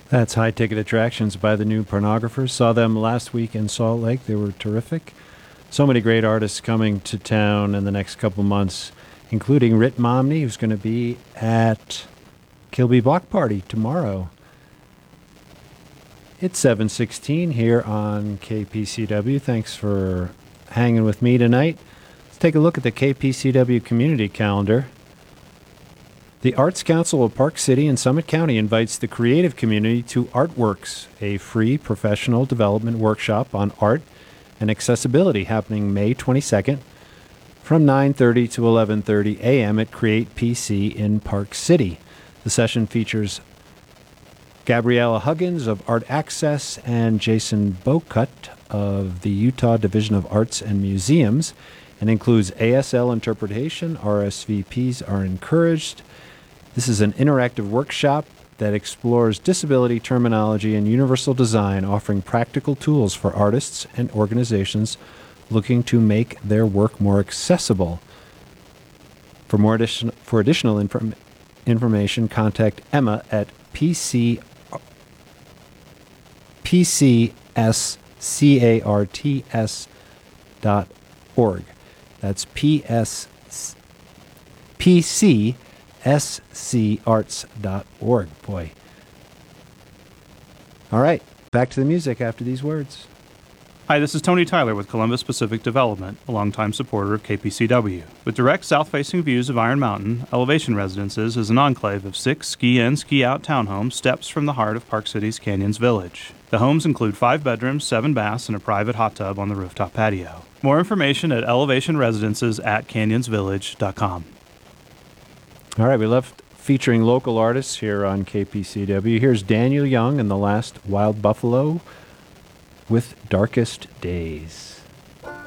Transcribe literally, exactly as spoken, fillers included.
That's High Ticket Attractions by the New Pornographers. Saw them last week in Salt Lake. They were terrific. So many great artists coming to town in the next couple months, including Rit Momney, who's going to be at Kilby Block Party tomorrow. It's seven sixteen here on K P C W. Thanks for hanging with me tonight. Let's take a look at the K P C W community calendar. The Arts Council of Park City and Summit County invites the creative community to Artworks, a free professional development workshop on art and accessibility happening May twenty-second from nine thirty to eleven thirty a.m. at Create P C in Park City. The session features Gabriella Huggins of Art Access and Jason Bocut of the Utah Division of Arts and Museums and includes A S L interpretation. R S V Ps are encouraged. This is an interactive workshop that explores disability terminology and universal design, offering practical tools for artists and organizations looking to make their work more accessible. For more addition, for additional inform, information, contact Emma at P C, P C S C A R T S dot org. That's P S P C S C arts dot org. Boy. All right, back to the music after these words. Hi, this is Tony Tyler with Columbus Pacific Development, a longtime supporter of K P C W. With direct south-facing views of Iron Mountain, Elevation Residences is an enclave of six ski-in, ski-out townhomes steps from the heart of Park City's Canyons Village. The homes include five bedrooms, seven baths, and a private hot tub on the rooftop patio. More information at elevation residences at canyons village dot com. All right, we left featuring local artists here on K P C W. Here's Daniel Young and the Last Wild Buffalo with Darkest Days.